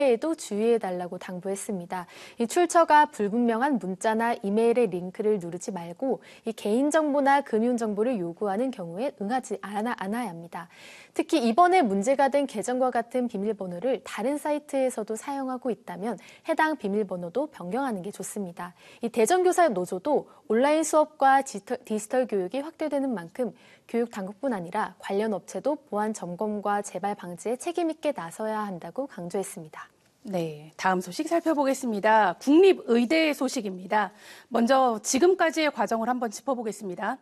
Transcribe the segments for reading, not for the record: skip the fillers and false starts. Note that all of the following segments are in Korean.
에도 주의해달라고 당부했습니다. 이 출처가 불분명한 문자나 이메일의 링크를 누르지 말고 이 개인정보나 금융정보를 요구하는 경우에 응하지 않아야 합니다. 특히 이번에 문제가 된 계정과 같은 비밀번호를 다른 사이트에서도 사용하고 있다면 해당 비밀번호도 변경하는 게 좋습니다. 이 대전교사 노조도 온라인 수업과 디지털 교육이 확대되는 만큼 교육당국뿐 아니라 관련 업체도 보안 점검과 재발 방지에 책임 있게 나서야 한다고 강조했습니다. 네, 다음 소식 살펴보겠습니다. 국립의대 소식입니다. 먼저 지금까지의 과정을 한번 짚어보겠습니다.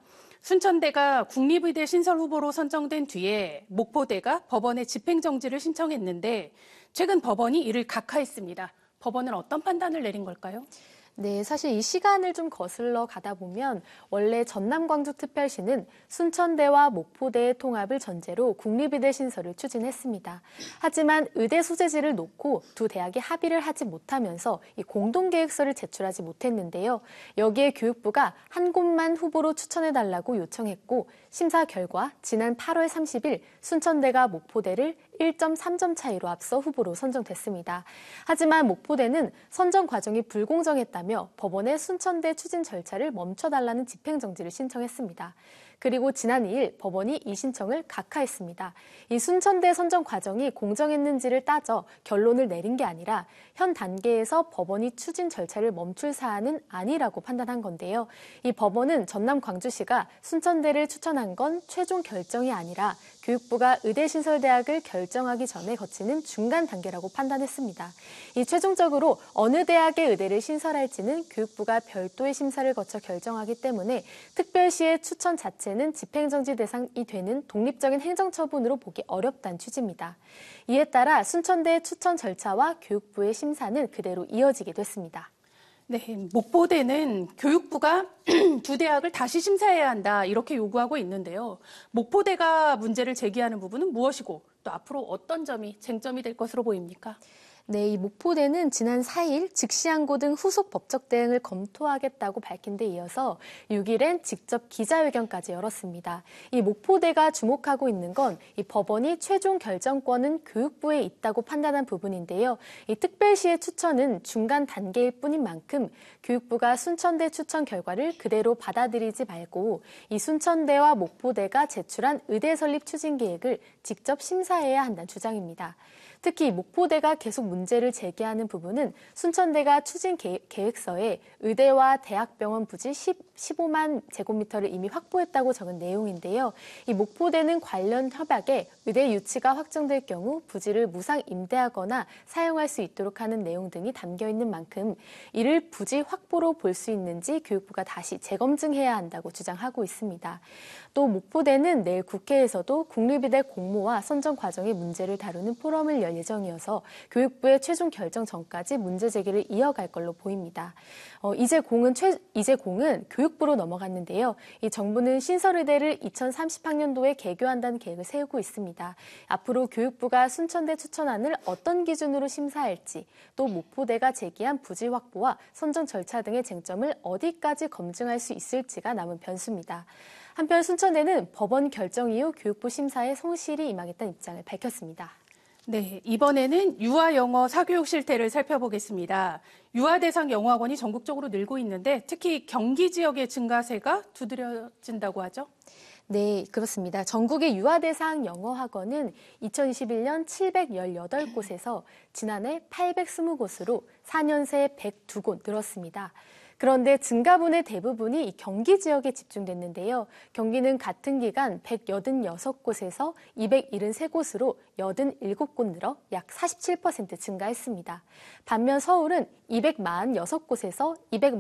순천대가 국립의대 신설 후보로 선정된 뒤에 목포대가 법원에 집행정지를 신청했는데 최근 법원이 이를 각하했습니다. 법원은 어떤 판단을 내린 걸까요? 네, 사실 이 시간을 좀 거슬러 가다 보면 원래 전남-광주-특별시는 순천대와 목포대의 통합을 전제로 국립의대 신설을 추진했습니다. 하지만 의대 소재지를 놓고 두 대학이 합의를 하지 못하면서 이 공동계획서를 제출하지 못했는데요. 여기에 교육부가 한 곳만 후보로 추천해달라고 요청했고 심사 결과 지난 8월 30일 순천대가 목포대를 1.3점 차이로 앞서 후보로 선정됐습니다. 하지만 목포대는 선정 과정이 불공정했다며 법원에 순천대 추진 절차를 멈춰달라는 집행정지를 신청했습니다. 그리고 지난 2일 법원이 이 신청을 각하했습니다. 이 순천대 선정 과정이 공정했는지를 따져 결론을 내린 게 아니라 현 단계에서 법원이 추진 절차를 멈출 사안은 아니라고 판단한 건데요. 이 법원은 전남 광주시가 순천대를 추천한 건 최종 결정이 아니라 교육부가 의대신설대학을 결정하기 전에 거치는 중간 단계라고 판단했습니다. 이 최종적으로 어느 대학의 의대를 신설할지는 교육부가 별도의 심사를 거쳐 결정하기 때문에 특별시의 추천 자체는 집행정지 대상이 되는 독립적인 행정처분으로 보기 어렵다는 취지입니다. 이에 따라 순천대 추천 절차와 교육부의 심사는 그대로 이어지게 됐습니다. 네, 목포대는 교육부가 두 대학을 다시 심사해야 한다 이렇게 요구하고 있는데요. 목포대가 문제를 제기하는 부분은 무엇이고 또 앞으로 어떤 점이 쟁점이 될 것으로 보입니까? 네, 이 목포대는 지난 4일 즉시항고 등 후속 법적 대응을 검토하겠다고 밝힌 데 이어서 6일엔 직접 기자회견까지 열었습니다. 이 목포대가 주목하고 있는 건 이 법원이 최종 결정권은 교육부에 있다고 판단한 부분인데요. 이 특별시의 추천은 중간 단계일 뿐인 만큼 교육부가 순천대 추천 결과를 그대로 받아들이지 말고 이 순천대와 목포대가 제출한 의대 설립 추진 계획을 직접 심사해야 한다는 주장입니다. 특히 목포대가 계속 문제를 제기하는 부분은 순천대가 추진 계획서에 의대와 대학병원 부지 15만 제곱미터를 이미 확보했다고 적은 내용인데요. 이 목포대는 관련 협약에 의대 유치가 확정될 경우 부지를 무상 임대하거나 사용할 수 있도록 하는 내용 등이 담겨 있는 만큼 이를 부지 확보로 볼 수 있는지 교육부가 다시 재검증해야 한다고 주장하고 있습니다. 또 목포대는 내일 국회에서도 국립의대 공모와 선정 과정의 문제를 다루는 포럼을 열 예정이어서 교육부의 최종 결정 전까지 문제 제기를 이어갈 걸로 보입니다. 이제 공은 교육부로 넘어갔는데요. 이 정부는 신설의대를 2030학년도에 개교한다는 계획을 세우고 있습니다. 앞으로 교육부가 순천대 추천안을 어떤 기준으로 심사할지, 또 목포대가 제기한 부지 확보와 선정 절차 등의 쟁점을 어디까지 검증할 수 있을지가 남은 변수입니다. 한편 순천대는 법원 결정 이후 교육부 심사에 성실히 임하겠다는 입장을 밝혔습니다. 네, 이번에는 유아 영어 사교육 실태를 살펴보겠습니다. 유아 대상 영어학원이 전국적으로 늘고 있는데 특히 경기 지역의 증가세가 두드러진다고 하죠? 네, 그렇습니다. 전국의 유아 대상 영어 학원은 2021년 718곳에서 지난해 820곳으로 4년 새 102곳 늘었습니다. 그런데 증가분의 대부분이 이 경기 지역에 집중됐는데요. 경기는 같은 기간 186곳에서 273곳으로 87곳 늘어 약 47% 증가했습니다. 반면 서울은 246곳에서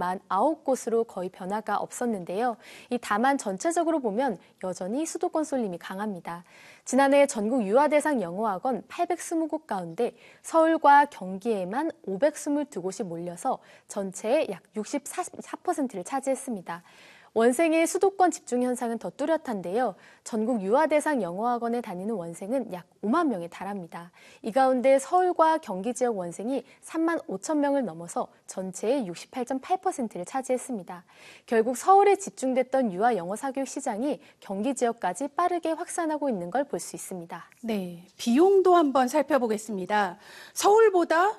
249곳으로 거의 변화가 없었는데요. 다만 전체적으로 보면 여전히 수도권 쏠림이 강합니다. 지난해 전국 유아 대상 영어학원 820곳 가운데 서울과 경기에만 522곳이 몰려서 전체의 약 64%를 차지했습니다. 원생의 수도권 집중 현상은 더 뚜렷한데요. 전국 유아 대상 영어학원에 다니는 원생은 약 5만 명에 달합니다. 이 가운데 서울과 경기 지역 원생이 3만 5천 명을 넘어서 전체의 68.8%를 차지했습니다. 결국 서울에 집중됐던 유아 영어 사교육 시장이 경기 지역까지 빠르게 확산하고 있는 걸 볼 수 있습니다. 네, 비용도 한번 살펴보겠습니다. 서울보다